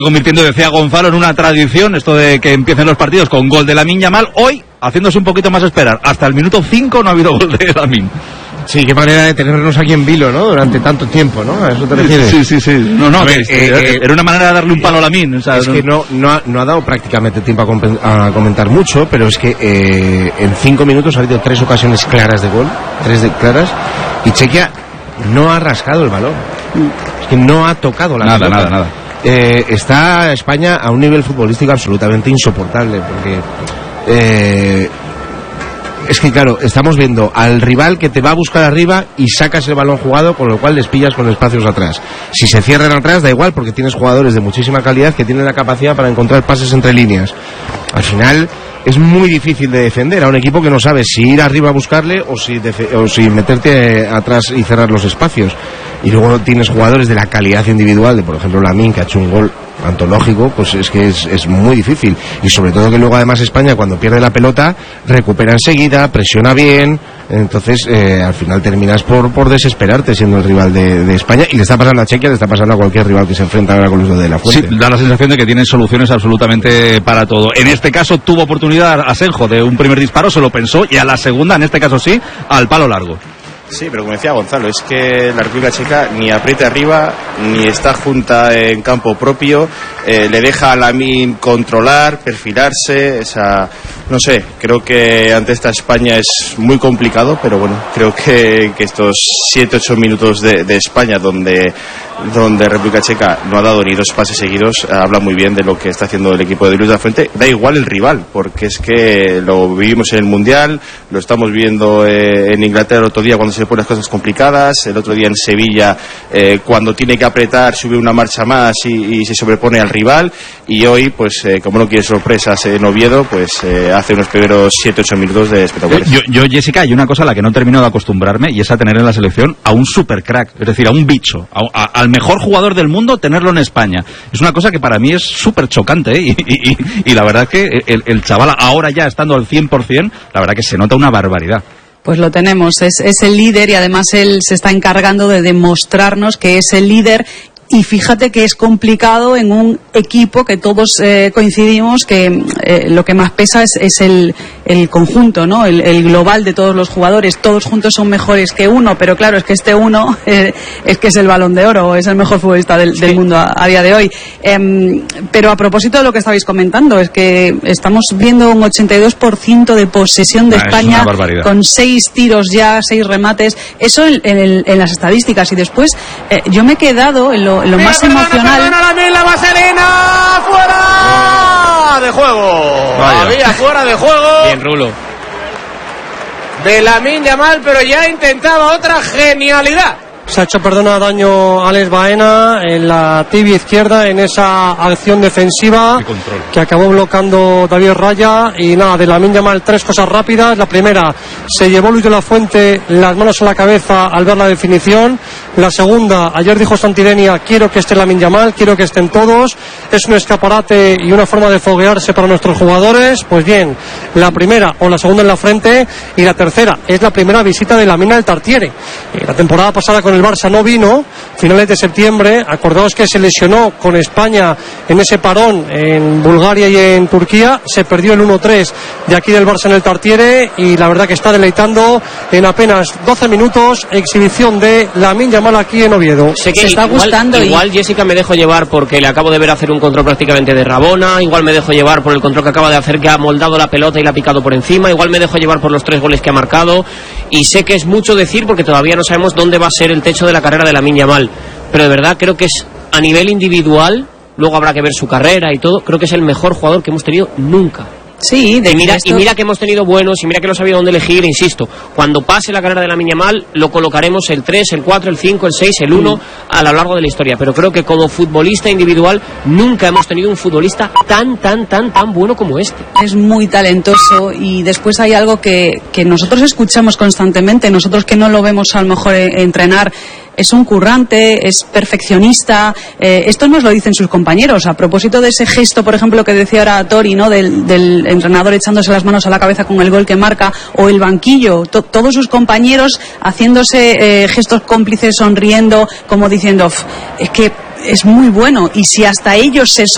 Convirtiendo, decía Gonzalo, en una tradición esto de que empiecen los partidos con gol de Lamine Yamal. Hoy, haciéndose un poquito más esperar, hasta el minuto 5 no ha habido gol de Lamine. Sí, qué manera de tenernos aquí en vilo, ¿no? Durante tanto tiempo, ¿no? ¿A eso te refieres? Sí. No, ver, era una manera de darle un palo a Lamine. O sea, es que no ha dado prácticamente tiempo a comentar mucho, pero es que en 5 minutos ha habido 3 ocasiones claras de gol, claras, y Chequia no ha rascado el balón. Es que no ha tocado la pelota. Nada. Está España a un nivel futbolístico absolutamente insoportable, porque es que claro, estamos viendo al rival que te va a buscar arriba y sacas el balón jugado, con lo cual les pillas con espacios atrás. Si se cierran atrás da igual, porque tienes jugadores de muchísima calidad que tienen la capacidad para encontrar pases entre líneas. Al final es muy difícil de defender a un equipo que no sabe si ir arriba a buscarle o si meterte atrás y cerrar los espacios. Y luego tienes jugadores de la calidad individual de, por ejemplo, Lamine, que ha hecho un gol antológico, pues es que es muy difícil. Y sobre todo que luego además España, cuando pierde la pelota, recupera enseguida, presiona bien. Entonces al final terminas por desesperarte siendo el rival de España, y le está pasando a Chequia, le está pasando a cualquier rival que se enfrenta ahora con los de la Fuente. Sí, da la sensación de que tienen soluciones absolutamente para todo. En este caso tuvo oportunidad Asenjo de un primer disparo, se lo pensó, y a la segunda, en este caso sí, al palo largo. Sí, pero como decía Gonzalo, es que la República Checa ni aprieta arriba, ni está junta en campo propio, le deja a Lamine controlar, perfilarse, no sé, creo que ante esta España es muy complicado, pero bueno, creo que estos 7-8 minutos de España donde República Checa no ha dado ni 2 pases seguidos, habla muy bien de lo que está haciendo el equipo de Luis de la Fuente. Da igual el rival, porque es que lo vivimos en el Mundial, lo estamos viendo en Inglaterra el otro día cuando se ponen las cosas complicadas, el otro día en Sevilla cuando tiene que apretar, sube una marcha más y se sobrepone al rival, y hoy pues como no quiere sorpresas en Oviedo, pues hace unos primeros 7-8 minutos de espectaculares. Yo, Jessica, hay una cosa a la que no he terminado de acostumbrarme, y es a tener en la selección a un supercrack, es decir, a un bicho, al mejor jugador del mundo, tenerlo en España. Es una cosa que para mí es súper chocante, ¿eh? Y la verdad es que el chaval, ahora ya estando al 100%, la verdad que se nota una barbaridad. Pues lo tenemos, es el líder, y además él se está encargando de demostrarnos que es el líder. Y fíjate que es complicado en un equipo que todos coincidimos que lo que más pesa es el conjunto, ¿no? El global de todos los jugadores. Todos juntos son mejores que uno, pero claro, es que este uno es que es el Balón de Oro, es el mejor futbolista del mundo a día de hoy. Pero a propósito de lo que estabais comentando, es que estamos viendo un 82% de posesión de España, con 6 tiros ya, 6 remates. Eso en las estadísticas. Y después yo me he quedado en lo más emocional. La vaselina fuera de juego. Todavía fuera de juego. Bien, Rulo. De Lamine Yamal, pero ya intentaba otra genialidad. Se ha hecho, daño a Alex Baena en la tibia izquierda en esa acción defensiva que acabó bloqueando David Raya. Y nada, de Lamine Yamal 3 cosas rápidas. La primera, se llevó Luis de la Fuente las manos a la cabeza al ver la definición. La segunda, ayer dijo Santidenia, quiero que esté Lamine Yamal, quiero que estén todos. Es un escaparate y una forma de foguearse para nuestros jugadores. Pues bien, la primera o la segunda en la frente. Y la tercera, es la primera visita de Lamine al Tartiere. La temporada pasada con el Barça no vino, finales de septiembre. Acordaos que se lesionó con España en ese parón en Bulgaria y en Turquía. Se perdió el 1-3 de aquí del Barça en el Tartiere, y la verdad que está deleitando en apenas 12 minutos. Exhibición de Lamine Yamal aquí en Oviedo. Sé que se está gustando. Igual Jessica me dejo llevar porque le acabo de ver hacer un control prácticamente de Rabona. Igual me dejo llevar por el control que acaba de hacer, que ha moldado la pelota y la ha picado por encima. Igual me dejo llevar por los 3 goles que ha marcado. Y sé que es mucho decir porque todavía no sabemos dónde va a ser el techo de la carrera de Lamine Yamal, pero de verdad creo que es a nivel individual, luego habrá que ver su carrera y todo, creo que es el mejor jugador que hemos tenido nunca. Sí, y mira que hemos tenido buenos, y mira que no sabía dónde elegir, insisto, cuando pase la carrera de Lamine Yamal lo colocaremos el 3, el 4, el 5, el 6, el 1 a lo largo de la historia, pero creo que como futbolista individual nunca hemos tenido un futbolista tan bueno como este. Es muy talentoso, y después hay algo que nosotros escuchamos constantemente, nosotros que no lo vemos a lo mejor entrenar. Es un currante, es perfeccionista. Esto nos lo dicen sus compañeros. A propósito de ese gesto, por ejemplo, que decía ahora Tori, ¿no? Del entrenador echándose las manos a la cabeza con el gol que marca, o el banquillo, todos sus compañeros haciéndose gestos cómplices, sonriendo, como diciendo, es que es muy bueno. Y si hasta ellos se